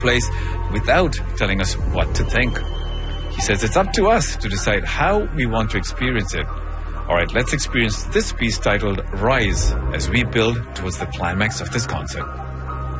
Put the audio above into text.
place without telling us what to think. He says it's up to us to decide how we want to experience it. All right, let's experience this piece titled Rise as we build towards the climax of this concert.